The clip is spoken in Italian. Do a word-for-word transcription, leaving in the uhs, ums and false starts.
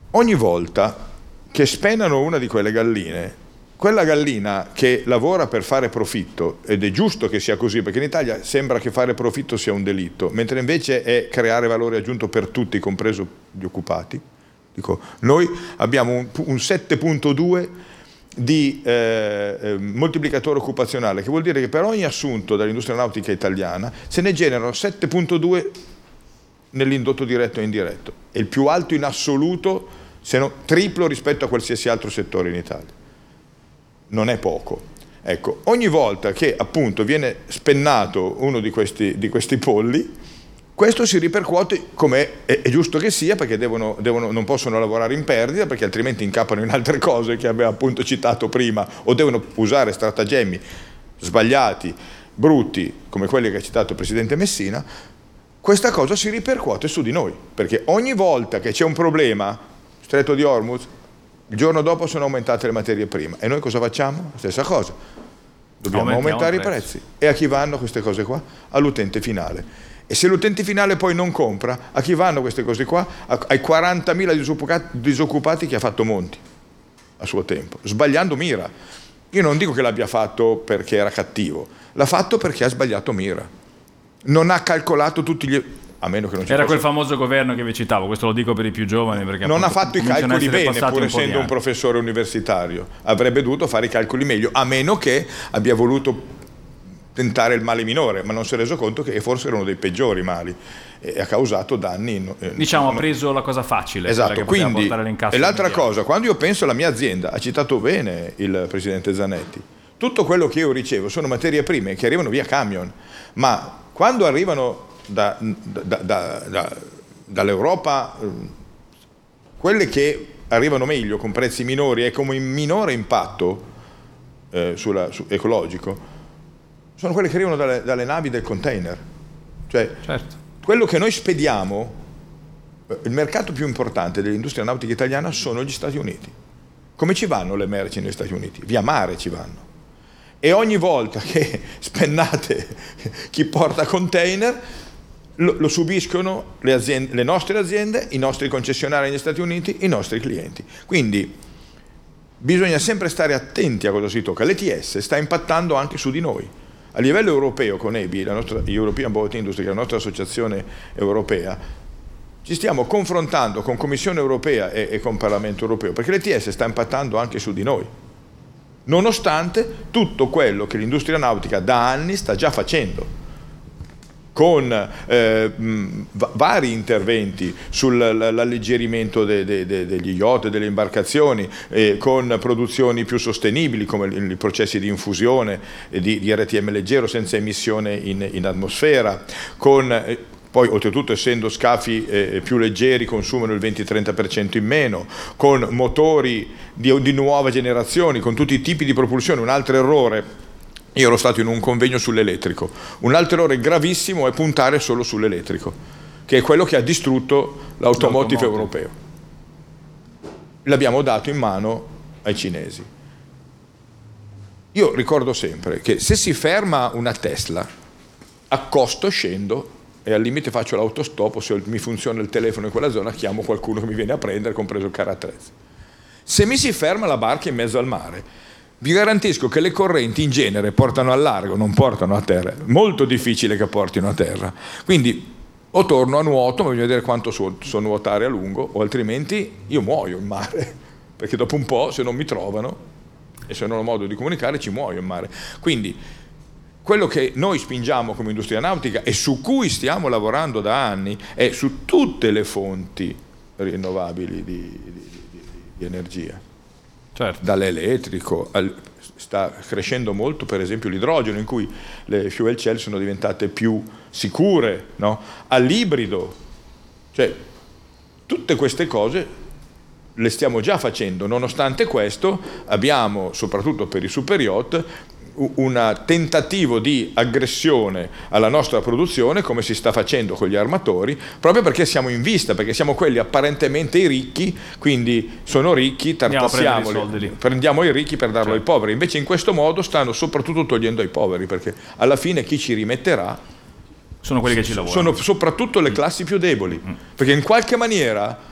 ogni volta che spennano una di quelle galline, quella gallina che lavora per fare profitto, ed è giusto che sia così, perché in Italia sembra che fare profitto sia un delitto, mentre invece è creare valore aggiunto per tutti, compreso gli occupati. Dico, noi abbiamo un, un sette virgola due di eh, eh, moltiplicatore occupazionale, che vuol dire che per ogni assunto dall'industria nautica italiana se ne generano sette virgola due nell'indotto diretto e indiretto. È il più alto in assoluto, se non triplo rispetto a qualsiasi altro settore in Italia. Non è poco. Ecco, ogni volta che appunto viene spennato uno di questi, di questi polli, questo si ripercuote, come è, è giusto che sia, perché devono, devono, non possono lavorare in perdita, perché altrimenti incappano in altre cose che abbiamo appunto citato prima, o devono usare stratagemmi sbagliati, brutti, come quelli che ha citato il Presidente Messina. Questa cosa si ripercuote su di noi, perché ogni volta che c'è un problema, Stretto di Hormuz, il giorno dopo sono aumentate le materie prime. E noi cosa facciamo? Stessa cosa. Dobbiamo aumentare i prezzi. E a chi vanno queste cose qua? All'utente finale. E se l'utente finale poi non compra, a chi vanno queste cose qua? Ai quarantamila disoccupati che ha fatto Monti a suo tempo, sbagliando mira. Io non dico che l'abbia fatto perché era cattivo, l'ha fatto perché ha sbagliato mira. Non ha calcolato tutti gli... A meno che non ci Era fosse... quel famoso governo che vi citavo, questo lo dico per i più giovani perché non ha fatto i calcoli bene, pur un essendo un professore universitario. Avrebbe dovuto fare i calcoli meglio, a meno che abbia voluto tentare il male minore, ma non si è reso conto che forse era uno dei peggiori mali e ha causato danni. Diciamo, ha preso la cosa facile. Esatto, quindi, e l'altra cosa, quando io penso alla mia azienda, ha citato bene il Presidente Zanetti, tutto quello che io ricevo sono materie prime che arrivano via camion, ma quando arrivano da, da, da, da, dall'Europa, quelle che arrivano meglio, con prezzi minori e con un minore impatto eh, sulla, su, ecologico, sono quelle che arrivano dalle, dalle navi del container. Cioè, certo. Quello che noi spediamo, il mercato più importante dell'industria nautica italiana sono gli Stati Uniti. Come ci vanno le merci negli Stati Uniti? Via mare ci vanno. E ogni volta che spennate chi porta container, lo, lo subiscono le, aziende, le nostre aziende, i nostri concessionari negli Stati Uniti, i nostri clienti. Quindi bisogna sempre stare attenti a cosa si tocca. L'E T S sta impattando anche su di noi. A livello europeo, con E B I, la nostra European Boat Industry, che è la nostra associazione europea, ci stiamo confrontando con Commissione europea e, e con Parlamento europeo, perché l'E T S sta impattando anche su di noi, nonostante tutto quello che l'industria nautica da anni sta già facendo, con eh, mh, vari interventi sull'alleggerimento de, de, de, degli yacht e delle imbarcazioni, eh, con produzioni più sostenibili come i processi di infusione eh, di, di R T M leggero senza emissione in, in atmosfera, con eh, poi oltretutto essendo scafi eh, più leggeri consumano il venti trenta per cento in meno, con motori di, di nuova generazione, con tutti i tipi di propulsione. Un altro errore, io ero stato in un convegno sull'elettrico, un altro errore gravissimo è puntare solo sull'elettrico, che è quello che ha distrutto l'automotive europeo. L'abbiamo dato in mano ai cinesi. Io ricordo sempre che se si ferma una Tesla, accosto, scendo e al limite faccio l'autostop, o se mi funziona il telefono in quella zona chiamo qualcuno che mi viene a prendere, compreso il carro attrezzi. Se mi si ferma la barca in mezzo al mare, vi garantisco che le correnti in genere portano al largo, non portano a terra. È molto difficile che portino a terra. Quindi o torno a nuoto, ma bisogna vedere quanto so, so nuotare a lungo, o altrimenti io muoio in mare, perché dopo un po', se non mi trovano e se non ho modo di comunicare, ci muoio in mare. Quindi quello che noi spingiamo come industria nautica e su cui stiamo lavorando da anni è su tutte le fonti rinnovabili di, di, di, di energia. Certo. Dall'elettrico al, sta crescendo molto per esempio l'idrogeno, in cui le fuel cell sono diventate più sicure, no? All'ibrido, cioè tutte queste cose le stiamo già facendo. Nonostante questo abbiamo, soprattutto per i super yacht, un tentativo di aggressione alla nostra produzione, come si sta facendo con gli armatori, proprio perché siamo in vista, perché siamo quelli apparentemente i ricchi, quindi sono ricchi, tartassiamoli, prendiamo i ricchi per darlo, certo, ai poveri. Invece in questo modo stanno soprattutto togliendo ai poveri, perché alla fine chi ci rimetterà sono quelli che ci lavorano, sono soprattutto le classi più deboli, mm. perché in qualche maniera